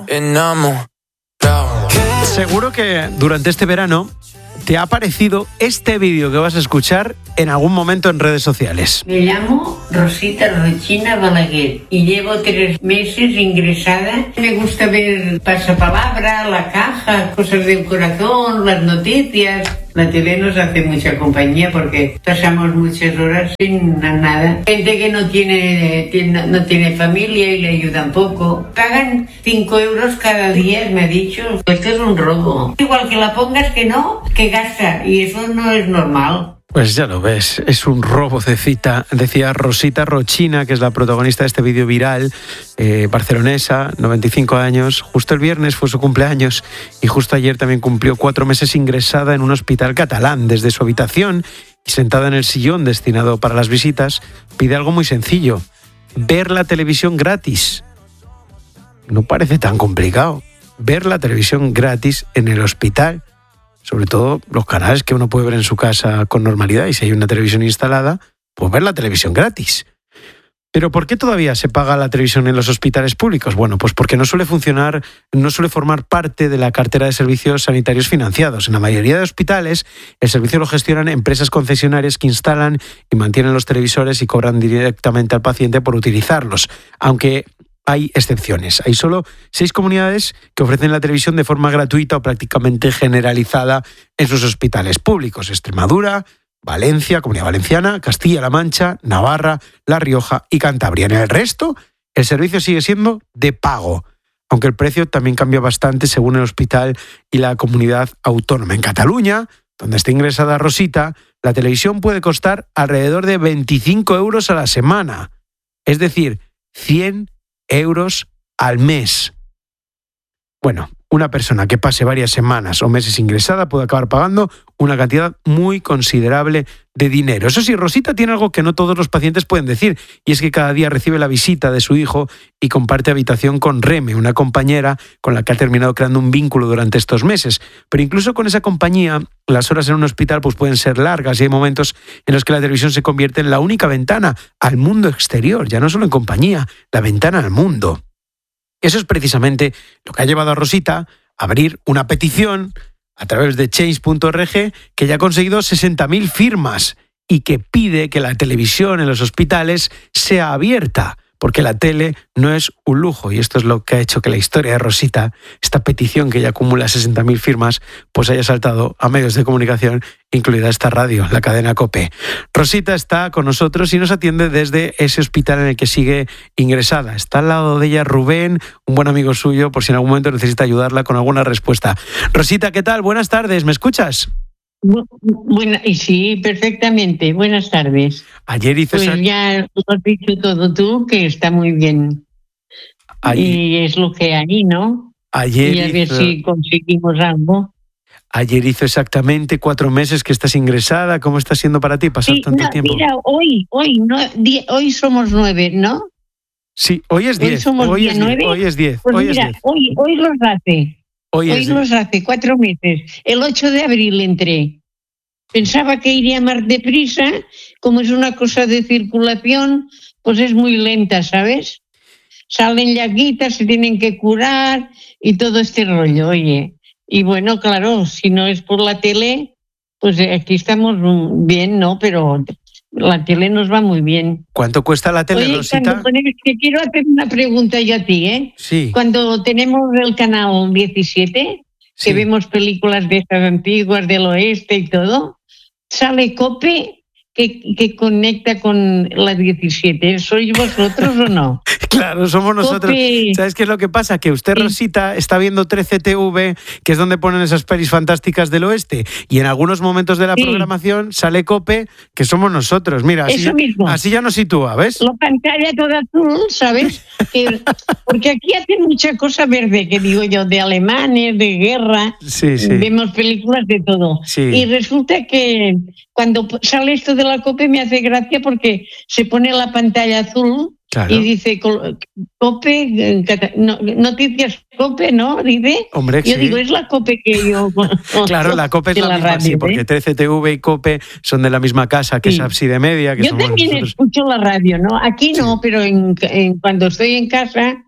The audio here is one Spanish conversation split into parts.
enamorado. Seguro que durante este verano te ha aparecido este vídeo que vas a escuchar en algún momento en redes sociales. Me llamo Rosita Rochina Balaguer y llevo 3 meses ingresada. Me gusta ver Pasapalabra, La Caja, Cosas del Corazón, las noticias. La tele nos hace mucha compañía porque pasamos muchas horas sin nada. Gente que no tiene familia y le ayudan poco. Pagan 5 euros cada día, me ha dicho. Esto es un robo. Igual que la pongas que no, que gasta. Y eso no es normal. Pues ya lo ves, es un robo de cita, decía Rosita Rochina, que es la protagonista de este vídeo viral, barcelonesa, 95 años. Justo el viernes fue su cumpleaños y justo ayer también cumplió 4 meses ingresada en un hospital catalán. Desde su habitación y sentada en el sillón destinado para las visitas, pide algo muy sencillo: ver la televisión gratis. No parece tan complicado, ver la televisión gratis en el hospital. Sobre todo los canales que uno puede ver en su casa con normalidad, y si hay una televisión instalada, pues ver la televisión gratis. Pero ¿por qué todavía se paga la televisión en los hospitales públicos? Bueno, pues porque no suele formar parte de la cartera de servicios sanitarios financiados. En la mayoría de hospitales, el servicio lo gestionan empresas concesionarias que instalan y mantienen los televisores y cobran directamente al paciente por utilizarlos. Aunque hay excepciones. Hay solo 6 comunidades que ofrecen la televisión de forma gratuita o prácticamente generalizada en sus hospitales públicos: Extremadura, Valencia, Comunidad Valenciana, Castilla-La Mancha, Navarra, La Rioja y Cantabria. En el resto, el servicio sigue siendo de pago, aunque el precio también cambia bastante según el hospital y la comunidad autónoma. En Cataluña, donde está ingresada Rosita, la televisión puede costar alrededor de 25 euros a la semana, es decir, 100 euros al mes. Bueno, una persona que pase varias semanas o meses ingresada puede acabar pagando una cantidad muy considerable de dinero. Eso sí, Rosita tiene algo que no todos los pacientes pueden decir, y es que cada día recibe la visita de su hijo y comparte habitación con Reme, una compañera con la que ha terminado creando un vínculo durante estos meses. Pero incluso con esa compañía, las horas en un hospital pues pueden ser largas y hay momentos en los que la televisión se convierte en la única ventana al mundo exterior, ya no solo en compañía, la ventana al mundo. Eso es precisamente lo que ha llevado a Rosita a abrir una petición a través de change.org que ya ha conseguido 60.000 firmas y que pide que la televisión en los hospitales sea abierta, porque la tele no es un lujo, y esto es lo que ha hecho que la historia de Rosita, esta petición que ya acumula 60.000 firmas, pues haya saltado a medios de comunicación, incluida esta radio, la cadena COPE. Rosita está con nosotros y nos atiende desde ese hospital en el que sigue ingresada. Está al lado de ella Rubén, un buen amigo suyo, por si en algún momento necesita ayudarla con alguna respuesta. Rosita, ¿qué tal? Buenas tardes, ¿me escuchas? Sí, perfectamente. Buenas tardes. Ayer hizo ya lo has dicho todo tú, que está muy bien. Y es lo que hay, ¿no? Y a ver si conseguimos algo. Ayer hizo exactamente 4 meses que estás ingresada. ¿Cómo está siendo para ti pasar tanto tiempo? Mira, hoy somos 9, ¿no? Sí, hoy es 10. Hoy es 10. Pues mira, hoy los hace. Hoy los hace 4 meses. El 8 de abril entré. Pensaba que iría más deprisa. Como es una cosa de circulación, pues es muy lenta, ¿sabes? Salen llaguitas, se tienen que curar y todo este rollo, oye. Y bueno, claro, si no es por la tele, pues aquí estamos bien, ¿no? Pero la tele nos va muy bien. ¿Cuánto cuesta la tele, Rosita? Que quiero hacer una pregunta yo a ti, ¿eh? Sí. Cuando tenemos el canal 17, que vemos películas de estas antiguas del oeste y todo, sale COPE que conecta con la 17. ¿Sois vosotros o no? Claro, somos nosotros. COPE. ¿Sabes qué es lo que pasa? Que usted, Rosita, está viendo 13TV, que es donde ponen esas pelis fantásticas del oeste, y en algunos momentos de la programación sale COPE, que somos nosotros. Mira, así ya nos sitúa, ¿ves? La pantalla toda azul, ¿sabes? Porque aquí hacen mucha cosa verde, que digo yo, de alemanes, de guerra. Sí. Vemos películas de todo. Sí. Y resulta que cuando sale esto de la COPE me hace gracia porque se pone la pantalla azul. Claro. Y dice COPE, noticias COPE, ¿no? Dice. Hombre, yo digo, es la COPE que yo. Claro, la COPE es la misma, radio, sí, porque 13TV y COPE son de la misma casa, que es Ábside Media. Que yo también escucho la radio, ¿no? Aquí no, pero cuando estoy en casa,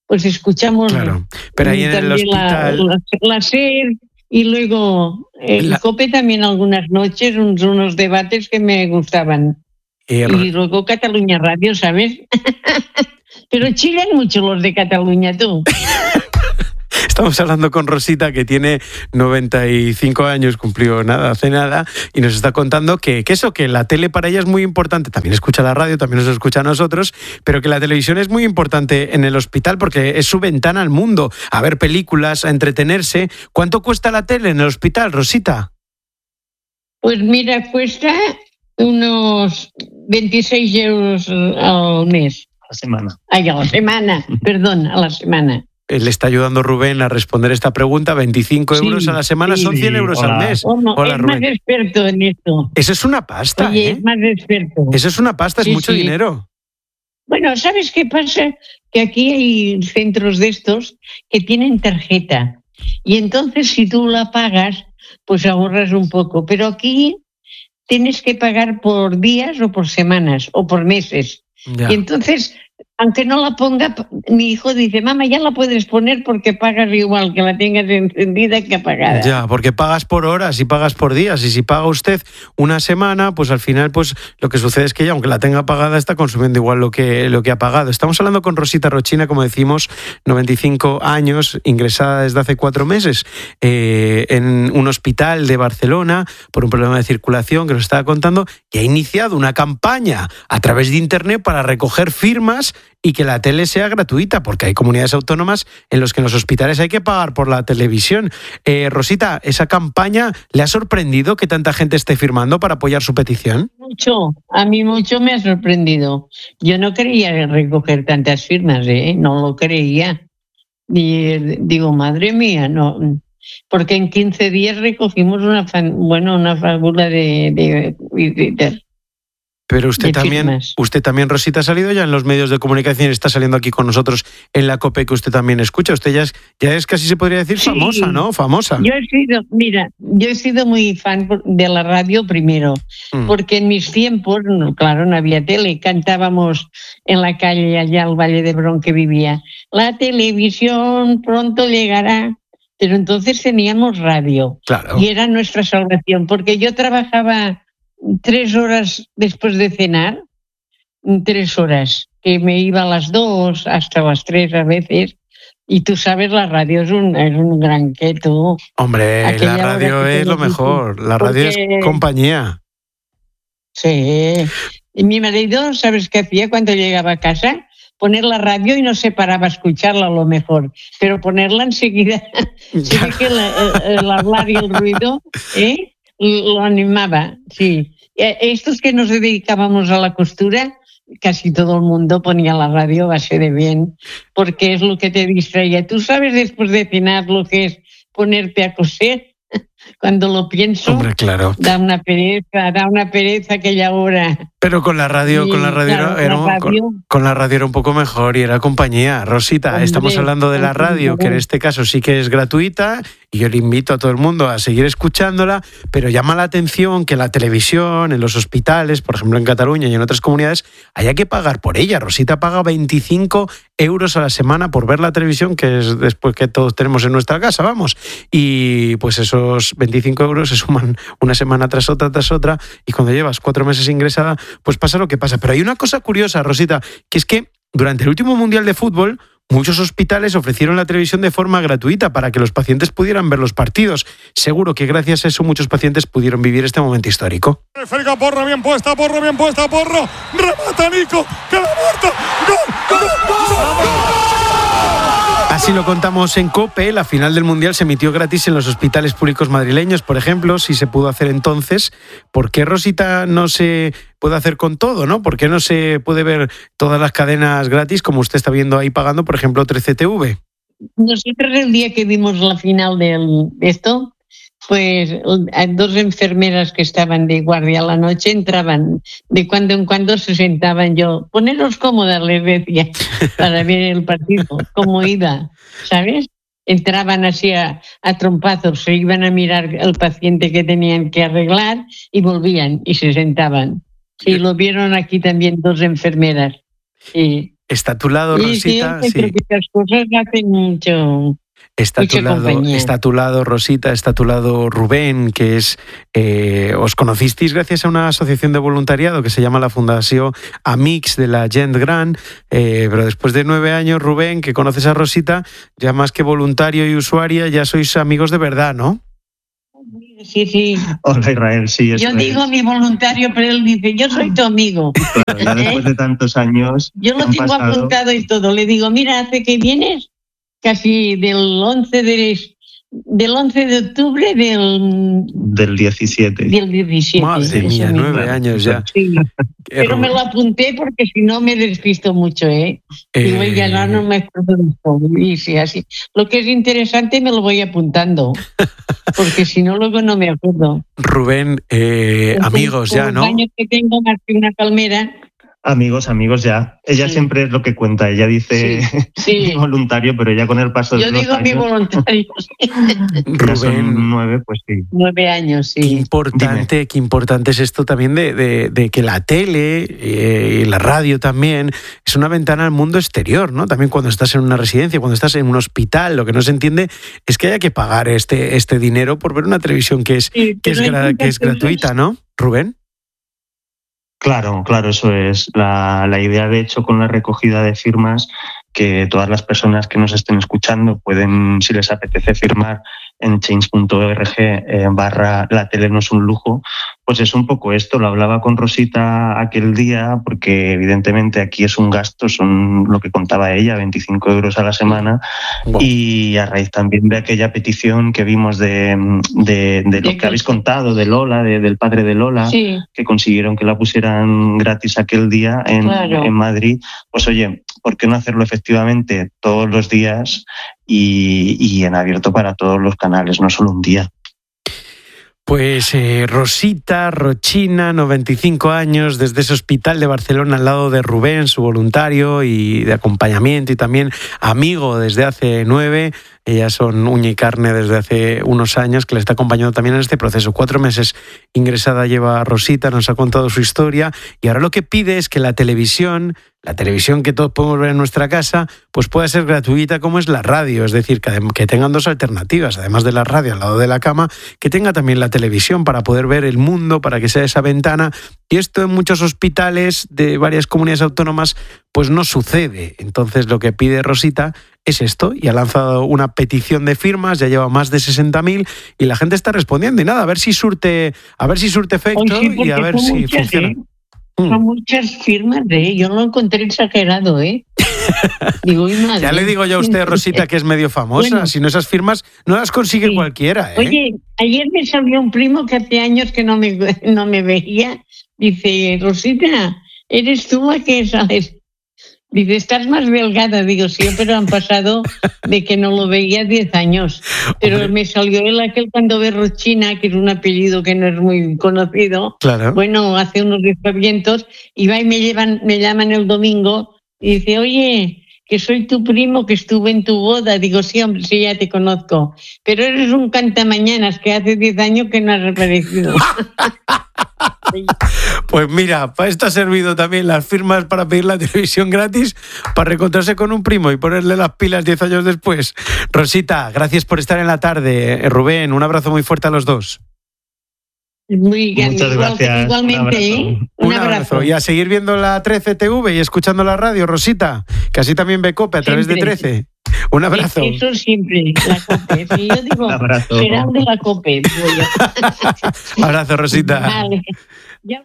pues escuchamos Claro, pero ahí en el hospital... la SER y luego el COPE también algunas noches, unos debates que me gustaban. Y luego Cataluña Radio, ¿sabes? Pero chillan mucho los de Cataluña, tú. Estamos hablando con Rosita, que tiene 95 años, cumplió hace nada, y nos está contando que la tele para ella es muy importante. También escucha la radio, también nos escucha a nosotros, pero que la televisión es muy importante en el hospital porque es su ventana al mundo, a ver películas, a entretenerse. ¿Cuánto cuesta la tele en el hospital, Rosita? Pues mira, cuesta unos 26 euros al mes. A la semana. Ay, a la semana, perdón, a la semana. Le está ayudando Rubén a responder esta pregunta. 25 euros a la semana son 100 euros al mes. Hola, es Rubén. Más experto en esto. Eso es una pasta, Oye, es más experto. Eso es una pasta, es mucho dinero. Bueno, ¿sabes qué pasa? Que aquí hay centros de estos que tienen tarjeta. Y entonces si tú la pagas, pues ahorras un poco. Pero aquí tienes que pagar por días o por semanas o por meses. Ya. Y entonces, aunque no la ponga, mi hijo dice, mamá, ya la puedes poner porque pagas igual que la tengas encendida que apagada. Ya, porque pagas por horas y pagas por días. Y si paga usted una semana, pues al final pues lo que sucede es que ella, aunque la tenga pagada, está consumiendo igual lo que ha pagado. Estamos hablando con Rosita Rochina, como decimos, 95 años, ingresada desde hace 4 meses en un hospital de Barcelona por un problema de circulación que nos estaba contando, y ha iniciado una campaña a través de Internet para recoger firmas y que la tele sea gratuita, porque hay comunidades autónomas en las que en los hospitales hay que pagar por la televisión. Rosita, ¿esa campaña le ha sorprendido que tanta gente esté firmando para apoyar su petición? Mucho, a mí mucho me ha sorprendido. Yo no creía recoger tantas firmas, no lo creía. Y digo, madre mía, no, porque en 15 días recogimos una fábula de Pero usted también, Rosita, ha salido ya en los medios de comunicación, está saliendo aquí con nosotros en la COPE, que usted también escucha. Usted ya es casi se podría decir famosa, ¿no? Famosa. Yo he sido muy fan de la radio primero, porque en mis tiempos, claro, no había tele, cantábamos en la calle allá al Valle de Brón que vivía. La televisión pronto llegará, pero entonces teníamos radio. Claro. Y era nuestra salvación, porque yo trabajaba 3 horas después de cenar, 3 horas, que me iba a las 2 hasta las 3 a veces, y tú sabes, la radio es un gran queso. Hombre, la radio es lo mejor, la radio es compañía. Sí, y mi marido, ¿sabes qué hacía cuando llegaba a casa? Poner la radio y no se paraba a escucharla a lo mejor, pero ponerla enseguida, se ve que el hablar y el ruido, lo animaba, sí. Estos que nos dedicábamos a la costura, casi todo el mundo ponía la radio a base de bien, porque es lo que te distraía. ¿Tú sabes después de cenar lo que es ponerte a coser? Cuando lo pienso, hombre, claro, da una pereza aquella hora. Pero con la radio, Sí, con la radio era un poco mejor y era compañía. Rosita, hombre, estamos hablando de la radio, que en este caso sí que es gratuita, y yo le invito a todo el mundo a seguir escuchándola, pero llama la atención que la televisión, en los hospitales, por ejemplo en Cataluña y en otras comunidades, haya que pagar por ella. Rosita paga 25 euros a la semana por ver la televisión, que es después que todos tenemos en nuestra casa, vamos. Y pues esos 25 euros se suman una semana tras otra, y cuando llevas 4 meses ingresada, pues pasa lo que pasa. Pero hay una cosa curiosa, Rosita, que es que durante el último Mundial de Fútbol, muchos hospitales ofrecieron la televisión de forma gratuita para que los pacientes pudieran ver los partidos. Seguro que gracias a eso muchos pacientes pudieron vivir este momento histórico. Porro bien puesta, Porro. Remata Nico, queda muerto. ¡Gol! Así lo contamos en COPE. La final del Mundial se emitió gratis en los hospitales públicos madrileños, por ejemplo, si se pudo hacer entonces. ¿Por qué, Rosita, no se puede hacer con todo, no? ¿Por qué no se puede ver todas las cadenas gratis, como usted está viendo ahí pagando, por ejemplo, 13TV? Nosotros el día que vimos la final de esto, pues 2 enfermeras que estaban de guardia a la noche entraban, de cuando en cuando se sentaban. Yo, poneros cómodas, les decía, para ver el partido, cómo iba, ¿sabes? Entraban así a trompazos, se iban a mirar al paciente que tenían que arreglar y volvían y se sentaban. Sí, lo vieron aquí también 2 enfermeras. Sí. Está a tu lado, Rosita. Sí, creo que estas cosas hacen mucho. Está a tu lado Rosita, está a tu lado Rubén, que es os conocisteis gracias a una asociación de voluntariado que se llama la Fundació Amics de la Gent Gran, pero después de 9 años, Rubén, que conoces a Rosita, ya más que voluntario y usuaria, ya sois amigos de verdad, ¿no? Sí. Hola, Israel, sí. Yo digo mi voluntario, pero él dice, yo soy tu amigo. Claro, ya después de tantos años. Yo lo tengo apuntado y todo. Le digo, mira, hace que vienes casi del 11 de octubre del 17. Del 17. Madre mía, 9 años ya. Sí. Pero me lo apunté porque si no me despisto mucho, ¿eh? Digo, ya no me acuerdo de todo. Y sí, así. Lo que es interesante me lo voy apuntando, porque si no luego no me acuerdo. Rubén, amigos ya, ¿no? 8 años que tengo más que una palmera. Amigos ya. Ella siempre es lo que cuenta. Ella dice mi voluntario, pero ya con el paso de los años... Yo digo mi voluntario. Ya son 9, pues sí. 9 años, sí. Qué importante es esto también de que la tele y la radio también es una ventana al mundo exterior, ¿no? También cuando estás en una residencia, cuando estás en un hospital, lo que no se entiende es que haya que pagar este dinero por ver una televisión que es gratuita, ¿no, Rubén? Claro, eso es la idea, de hecho, con la recogida de firmas, que todas las personas que nos estén escuchando pueden, si les apetece, firmar en change.org/la tele no es un lujo. Pues es un poco esto, lo hablaba con Rosita aquel día, porque evidentemente aquí es un gasto, son lo que contaba ella, 25 euros a la semana, y a raíz también de aquella petición que vimos de lo que habéis contado, de Lola, del padre de Lola, que consiguieron que la pusieran gratis aquel día en Madrid, pues oye, ¿por qué no hacerlo efectivamente todos los días y en abierto para todos los canales, no solo un día? Pues Rosita Rochina, 95 años, desde ese hospital de Barcelona al lado de Rubén, su voluntario y de acompañamiento y también amigo desde hace 9. Ellas son uña y carne desde hace unos años, que le está acompañando también en este proceso. 4 meses ingresada lleva Rosita, nos ha contado su historia y ahora lo que pide es que la televisión que todos podemos ver en nuestra casa, pues pueda ser gratuita como es la radio, es decir, que tengan 2 alternativas, además de la radio al lado de la cama, que tenga también la televisión para poder ver el mundo, para que sea esa ventana. Y esto en muchos hospitales de varias comunidades autónomas pues no sucede. Entonces lo que pide Rosita es esto, y ha lanzado una petición de firmas, ya lleva más de 60.000 y la gente está respondiendo. Y nada, a ver si surte efecto y a ver si funciona. Son muchas firmas, yo lo encontré exagerado, Digo, madre. Ya le digo yo a usted, Rosita, que es medio famosa. Bueno, si no, esas firmas no las consigue cualquiera, Oye, ayer me salió un primo que hace años que no me veía. Dice, Rosita, ¿eres tú la que sales? Dice, estás más delgada. Digo, sí, pero han pasado de que no lo veía 10 años. Pero hombre, me salió él aquel cuando ve Rochina, que es un apellido que no es muy conocido. Claro. Bueno, hace unos despavientos y va y me llaman el domingo y dice, oye, que soy tu primo, que estuve en tu boda. Digo, sí, hombre, sí, ya te conozco. Pero eres un cantamañanas que hace 10 años que no has reaparecido. Pues mira, para esto ha servido también las firmas para pedir la televisión gratis, para reencontrarse con un primo y ponerle las pilas 10 años después. Rosita, gracias por estar en la tarde. Rubén, un abrazo muy fuerte a los dos. Muchas gracias. Igualmente, un abrazo. Y a seguir viendo la 13 TV y escuchando la radio, Rosita, que así también ve COPE a través de 13. Un abrazo. Eso siempre, la COPE. Si yo digo, será de la COPE. Abrazo, Rosita. Vale. Ya.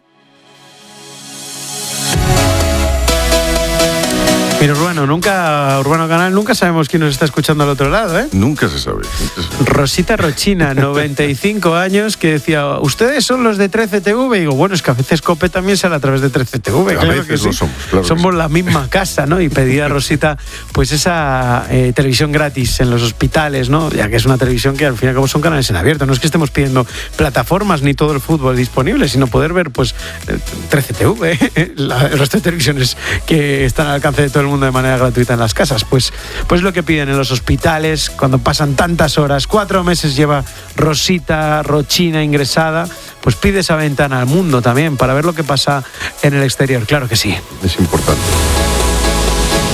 Mira, Urbano Canal, nunca sabemos quién nos está escuchando al otro lado, ¿eh? Nunca se sabe. Rosita Rochina, 95 años, que decía, ¿ustedes son los de 13 TV? Y digo, bueno, es que a veces COPE también sale a través de 13 TV. A veces lo somos, claro. Somos la misma casa, ¿no? Y pedía a Rosita, pues esa televisión gratis en los hospitales, ¿no? Ya que es una televisión que al fin y al cabo son canales en abierto. No es que estemos pidiendo plataformas ni todo el fútbol disponible, sino poder ver, pues, 13 TV, el resto de televisiones que están al alcance de todo el mundo de manera gratuita en las casas. Pues lo que piden en los hospitales cuando pasan tantas horas. 4 meses lleva Rosita Rochina ingresada, pues pide esa ventana al mundo también para ver lo que pasa en el exterior. Claro que sí. Es importante.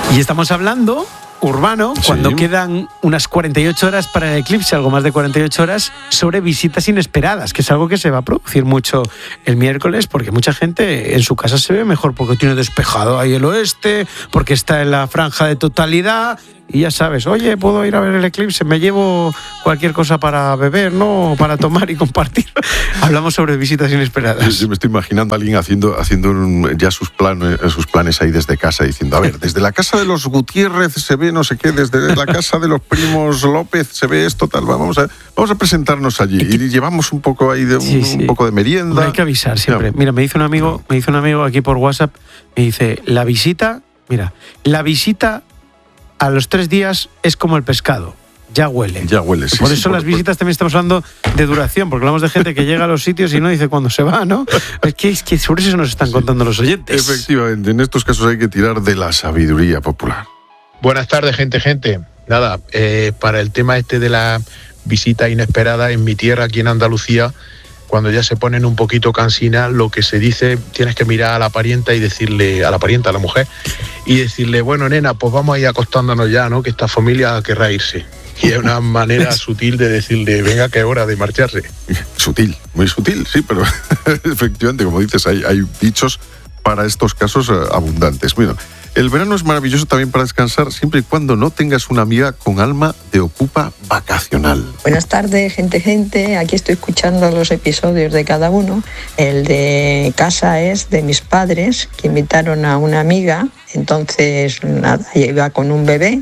Y estamos hablando, Urbano, cuando quedan unas 48 horas para el eclipse, algo más de 48 horas, sobre visitas inesperadas, que es algo que se va a producir mucho el miércoles, porque mucha gente en su casa se ve mejor porque tiene despejado ahí el oeste, porque está en la franja de totalidad. Y ya sabes, oye, puedo ir a ver el eclipse, me llevo cualquier cosa para beber, ¿no? Para tomar y compartir. Hablamos sobre visitas inesperadas. Yo me estoy imaginando a alguien haciendo ya sus planes ahí desde casa, diciendo, a ver, desde la casa de los Gutiérrez se ve no sé qué, desde la casa de los primos López se ve esto, tal, vamos a presentarnos allí. Y llevamos un poco ahí un poco de merienda. Hay que avisar siempre. Mira, me dice un amigo aquí por WhatsApp, me dice, la visita a los 3 días es como el pescado. Ya huele. Sí. Por eso las visitas también estamos hablando de duración, porque hablamos de gente que llega a los sitios y no dice cuándo se va, ¿no? Es que sobre eso nos están contando los oyentes. Efectivamente, en estos casos hay que tirar de la sabiduría popular. Buenas tardes, gente. Nada, para el tema de la visita inesperada en mi tierra, aquí en Andalucía, cuando ya se ponen un poquito cansina, lo que se dice, tienes que mirar a la parienta y decirle, a la mujer, y decirle, bueno, nena, pues vamos a ir acostándonos ya, ¿no? Que esta familia querrá irse. Y es una manera sutil de decirle, venga, que es hora de marcharse. Sutil, muy sutil, sí, pero efectivamente, como dices, hay dichos para estos casos abundantes. Bueno, el verano es maravilloso también para descansar, siempre y cuando no tengas una amiga con alma de ocupa vacacional. Buenas tardes, gente. Aquí estoy escuchando los episodios de cada uno. El de casa es de mis padres, que invitaron a una amiga. Entonces, nada, iba con un bebé.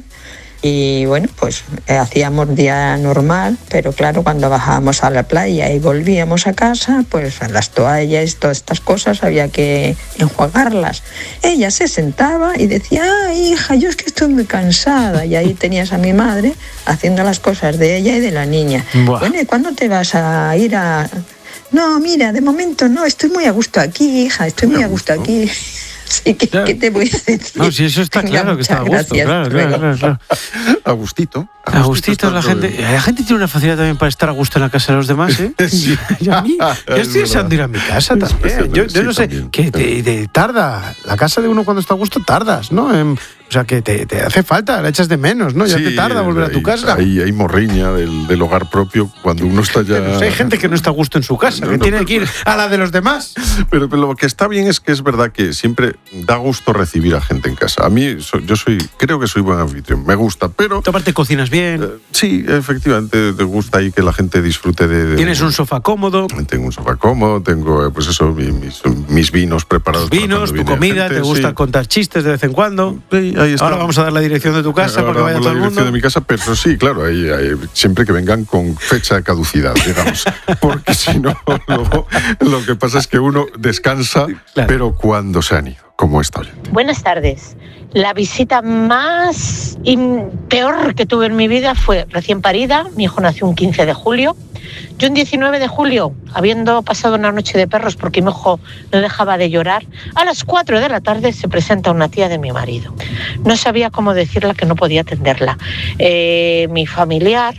Y bueno, pues hacíamos día normal, pero claro, cuando bajábamos a la playa y volvíamos a casa, pues las toallas y todas estas cosas había que enjuagarlas. Ella se sentaba y decía, ay, hija, yo es que estoy muy cansada. Y ahí tenías a mi madre haciendo las cosas de ella y de la niña. Buah. Bueno, ¿y cuándo te vas a ir a...? No, mira, de momento no, estoy muy a gusto aquí, hija, estoy muy a gusto aquí. Sí, ¿qué te voy a decir? No, si eso está claro, que está a gusto. Claro. A gustito. A gustito la gente tiene una facilidad también para estar a gusto en la casa de los demás, ¿eh? Sí. Yo estoy deseando ir a mi casa también. Yo no sé, que te tarda. La casa de uno cuando está a gusto tardas, ¿no? O sea, que te hace falta, la echas de menos, ¿no? Ya te tarda volver a tu casa. Hay morriña del hogar propio cuando uno está ya... Pero hay gente que no está a gusto en su casa, que tiene que ir a la de los demás. Pero lo que está bien es que es verdad que siempre da gusto recibir a gente en casa. A mí, creo que soy buen anfitrión, me gusta, pero... ¿Tú aparte cocinas bien? Sí, efectivamente, te gusta ahí que la gente disfrute de... ¿Tienes un sofá cómodo? Tengo un sofá cómodo, tengo, pues eso, mis vinos preparados. Tus vinos, tu comida, gente, te gusta contar chistes de vez en cuando. Sí, ahí está. Ahora vamos a dar la dirección de tu casa para que vaya todo el mundo. La dirección de mi casa, pero sí, claro, ahí, siempre que vengan con fecha de caducidad, digamos. Porque si no, lo que pasa es que uno descansa, claro, pero cuando se han ido, como esta oyente. Buenas tardes. La visita más y peor que tuve en mi vida fue recién parida. Mi hijo nació un 15 de julio. Yo un 19 de julio, habiendo pasado una noche de perros porque mi hijo no dejaba de llorar, a las 4 de la tarde se presenta una tía de mi marido. No sabía cómo decirle que no podía atenderla. Mi familiar,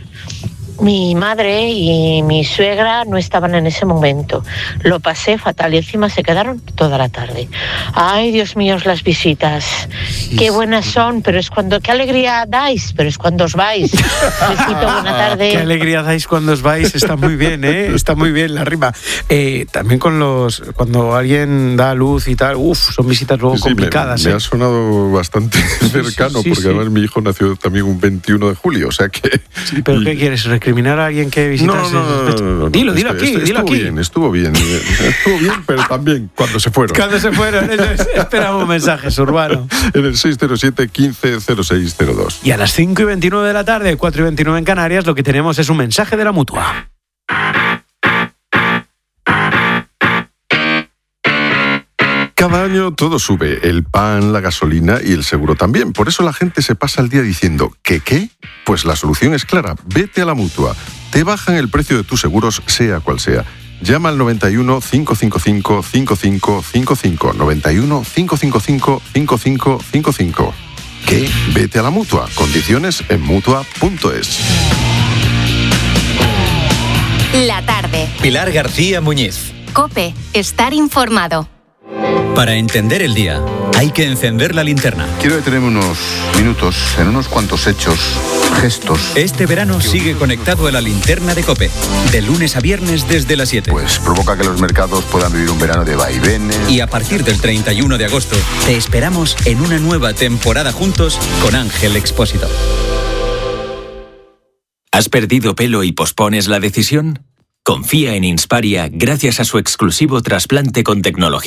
mi madre y mi suegra no estaban en ese momento. Lo pasé fatal y encima se quedaron toda la tarde. Ay, Dios mío, las visitas. Qué buenas son, pero es cuando... Qué alegría dais, pero es cuando os vais. Besito, buena tarde. Qué alegría dais cuando os vais. Está muy bien, ¿eh? Está muy bien la rima. También cuando alguien da a luz y tal, son visitas luego complicadas. Me ha sonado bastante cercano, porque además mi hijo nació también un 21 de julio, o sea que... Sí, ¿pero qué quieres? ¿Recriminar a alguien que visitase? No. Dilo aquí. Estuvo bien, pero también cuando se fueron. Esperamos mensajes, Urbano. En el 607-150602. Y a las 5:29 de la tarde, 4:29 en Canarias, lo que tenemos es un mensaje de la Mutua. Cada año todo sube, el pan, la gasolina y el seguro también. Por eso la gente se pasa el día diciendo ¿qué? Pues la solución es clara, vete a la Mutua. Te bajan el precio de tus seguros, sea cual sea. Llama al 91 555 5555. 91 555 5555. ¿Qué? Vete a la Mutua. Condiciones en Mutua.es. La tarde. Pilar García Muñiz. COPE. Estar informado. Para entender el día. Hay que encender la linterna. Quiero detenerme unos minutos en unos cuantos hechos, gestos. Este verano sigue conectado a la linterna de COPE, de lunes a viernes desde las 7. Pues provoca que los mercados puedan vivir un verano de vaivenes. Y a partir del 31 de agosto, te esperamos en una nueva temporada juntos con Ángel Expósito. ¿Has perdido pelo y pospones la decisión? Confía en Insparia gracias a su exclusivo trasplante con tecnología.